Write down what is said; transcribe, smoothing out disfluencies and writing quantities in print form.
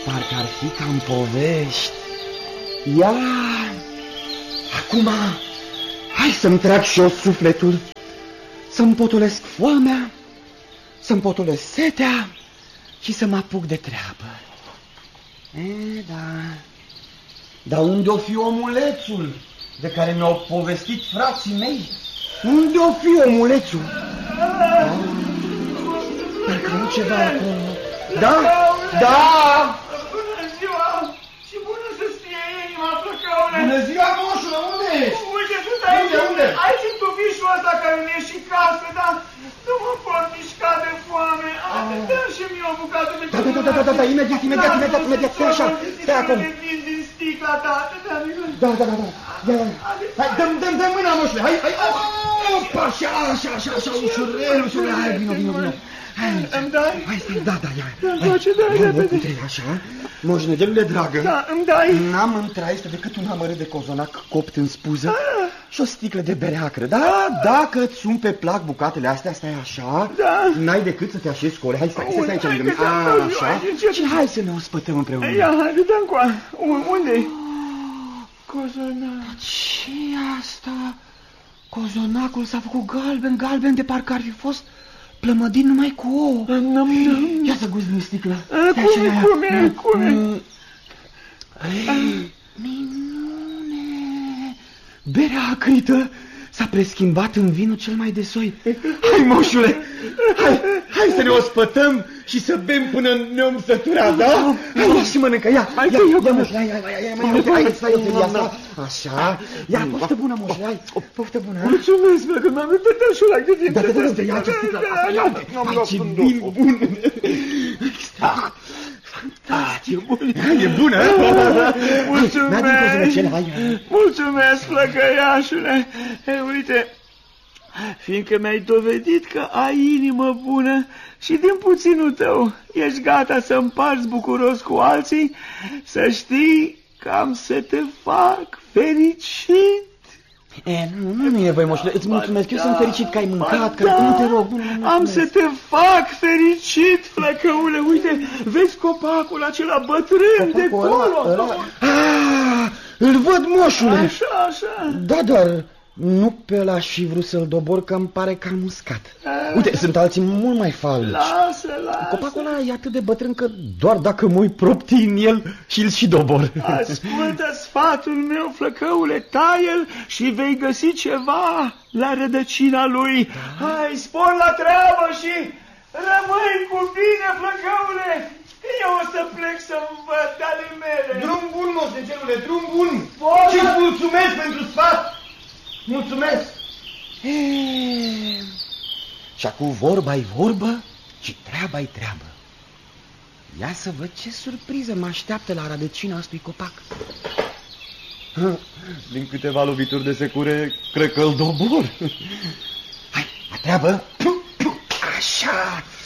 parcă ar fi ca în povești. Ia, acum, hai să-mi trag și eu sufletul, să-mi potolesc foamea, să-mi potolesc setea și să mă apuc de treabă. Da. Dar unde-o fi omulețul de care mi-au povestit frații mei? Unde-o fi omulețul? Parcă nu ceva acolo. Da? Da! Bună ziua! Și bună să-ți fie inima, Flăcăule! Bună ziua, moșule, unde ești? Uite, sunt aici, aici în tufișul ăsta care mi-e și casă, dar nu mă pot mișca de foame. Dă și mie o bucată de căpătă. Da, imediat, stai așa, stai acolo. Din sticla ta, Da. Hai, dă mâna, moșule, hai, opa, așa, ușurel, hai, vino. Îmi dai? Hai, stai, da, ia. Îmi face, dai, repede. Așa, moșnegelule dragă. Da, îmi dai. N-am în traistă decât un amărât de cozonac copt în spuză și o sticlă de bere acră. Da, dacă îți sunt pe plac bucatele astea, stai așa, n-ai decât să te așezi cu ole. Hai, stai aici lângă mine. Așa, și hai să ne ospătăm împreună. Ia, hai, dă-mi coa. Unde-i? Cozonac. Ce asta? Cozonacul s-a făcut galben, de parcă ar fi fost plămădit numai cu ouă. Ia să guzi din sticlă. Cum e? Minune! Berea acrită s-a preschimbat în vinul cel mai de soi. Hai, moșule! Hai să ne ospătăm și să bem până ne-om sătura, da? Hai, și mănâncă, ia, moșule, hai, stai o felie asta. Așa, ia, poftă bună, moșule, hai, poftă bună. Mulțumesc, că m-am uitat și ăla cât timp. Da, ia ce sticlă, ia, ce vin bun. Fantastic, e bună. Mulțumesc, flăcăiașule. Uite, fiindcă mi-ai dovedit că ai inimă bună și din puținul tău ești gata să împarți bucuros cu alții, să știi că am să te fac fericit. Nu e nevoie, moșule, îți mulțumesc, eu sunt fericit că ai mâncat, că nu te rog, nu. Am să te fac fericit, Flăcăule, uite, vezi copacul acela bătrân de acolo? Îl văd, moșule. Așa. Da, dar nu pe ăla aș fi vrut să-l dobor, că îmi pare că am uscat. Uite, sunt alții mult mai falnici. Lasă. Copacul ăla e atât de bătrân că doar dacă mă uit proptii în el și-l și dobor. Ascultă sfatul meu, Flăcăule, taie-l și vei găsi ceva la rădăcina lui. Hai, spor la treabă și rămâi cu bine, Flăcăule. Eu o să plec să-mi văd ale mele. Drum bun, moșnegelule, drum bun. Și-ți mulțumesc pentru sfat. Mulțumesc! Și acum vorba-i vorbă și treaba-i treabă. Ia să văd ce surpriză mă așteaptă la rădăcina acestui copac. Din câteva lovituri de secure, cred că îl dobor. Hai, la treabă! Așa!